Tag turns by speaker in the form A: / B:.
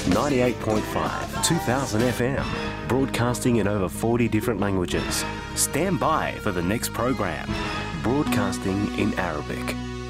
A: 98.5, 2000 FM, broadcasting in over 40 different languages. Stand by for the next program, Broadcasting in Arabic.